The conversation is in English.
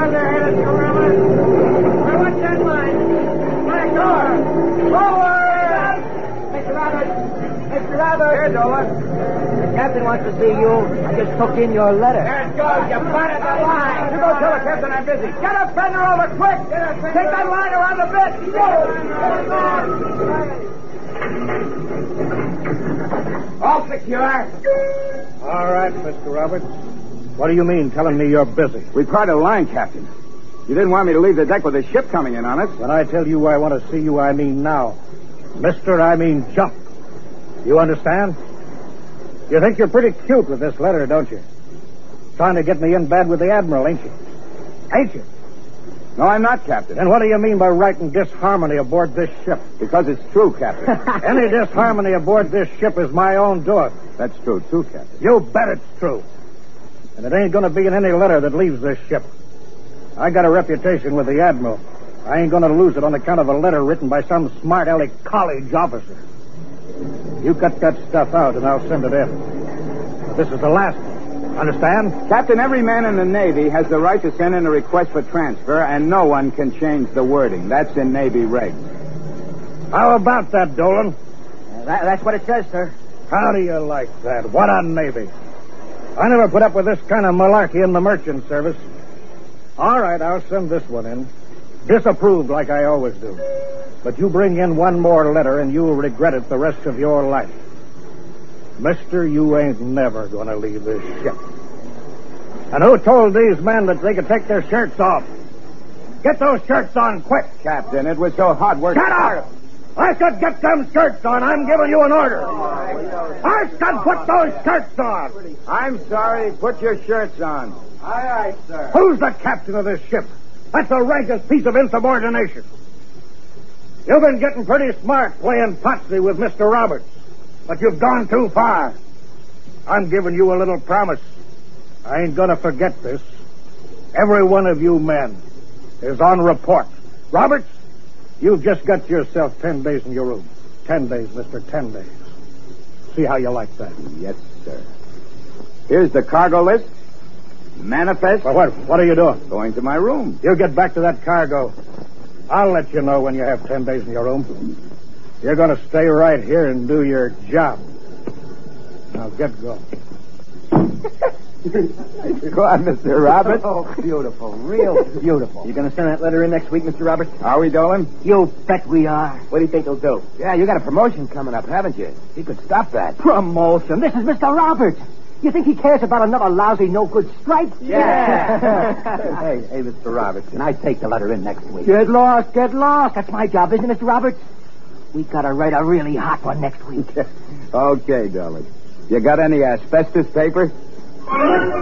Let's go, Robert. Now, what's that line? Back door. Forward! Mr. Robert. Mr. Robert. Here, Dolan. The captain wants to see you. I just took in your letter. There it goes. You planted the line. You go tell the captain I'm busy. Get a fender over quick. Take that line around the bit. All secure. All right, Mr. Roberts. What do you mean telling me you're busy? We tried a line, Captain. You didn't want me to leave the deck with a ship coming in on us. When I tell you I want to see you, I mean now. Mister, I mean jump. You understand? You think you're pretty cute with this letter, don't you? Trying to get me in bed with the Admiral, ain't you? Ain't you? No, I'm not, Captain. Then what do you mean by writing disharmony aboard this ship? Because it's true, Captain. Any disharmony aboard this ship is my own doing. That's true, too, Captain. You bet it's true. And it ain't going to be in any letter that leaves this ship. I got a reputation with the Admiral. I ain't going to lose it on account of a letter written by some smart aleck college officer. You cut that stuff out and I'll send it in. But this is the last one. Understand? Captain, every man in the Navy has the right to send in a request for transfer, and no one can change the wording. That's in Navy regs. How about that, Dolan? That's what it says, sir. How do you like that? What a Navy. I never put up with this kind of malarkey in the merchant service. All right, I'll send this one in. Disapproved like I always do. But you bring in one more letter and you'll regret it the rest of your life. Mister, you ain't never going to leave this ship. And who told these men that they could take their shirts off? Get those shirts on quick. Captain, it was so hot work. Shut up! I said get them shirts on. I'm giving you an order. I said put those shirts on. I'm sorry. Put your shirts on. Aye, aye, sir. Who's the captain of this ship? That's the rankest piece of insubordination. You've been getting pretty smart playing potsy with Mr. Roberts, but you've gone too far. I'm giving you a little promise. I ain't going to forget this. Every one of you men is on report. Roberts, you've just got yourself 10 days in your room. 10 days, mister, 10 days. See how you like that. Yes, sir. Here's the cargo list. Manifest. Well, what are you doing? Going to my room. You get back to that cargo. I'll let you know when you have 10 days in your room. You're going to stay right here and do your job. Now get going. Go on, Mr. Roberts. Oh, beautiful. Real beautiful. You going to send that letter in next week, Mr. Roberts? Are we, Dolan? You bet we are. What do you think he'll do? Yeah, you got a promotion coming up, haven't you? He could stop that. Promotion? This is Mr. Roberts. You think he cares about another lousy, no-good stripe? Yeah. Hey, Mr. Roberts, can I take the letter in next week? Get lost. That's my job, isn't it, Mr. Roberts? We gotta write a really hot one next week. Okay, Dolan. You got any asbestos paper?